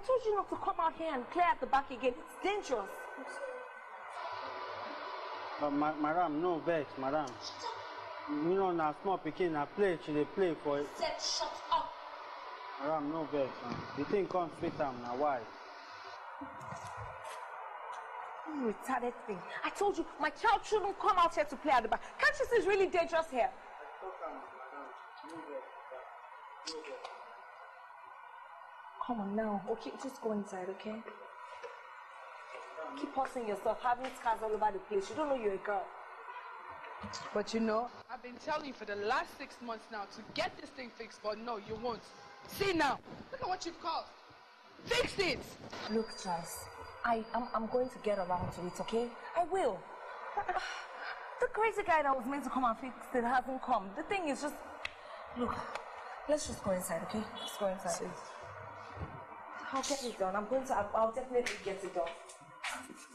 told you not to come out here and clear at the back again. It's dangerous. But madam, no vex, madam. You know, now small pikin, I play, they play for it. Said shut up. Madam, no vex. The thing comes with them, now why? You retarded thing. I told you, my child shouldn't come out here to play at the back. Can't you see it's really dangerous here? Come on now. Okay, just go inside, okay? Keep hustling yourself, having scars all over the place. You don't know you're a girl. But you know, I've been telling you for the last 6 months now to get this thing fixed, but no, you won't. See now, look at what you've caused. Fix it! Look, Charles, I'm going to get around to it, okay? I will. The crazy guy that was meant to come and fix it hasn't come. The thing is just... Look, let's just go inside, okay? Let's go inside. I'll get it done. I'll definitely get it done.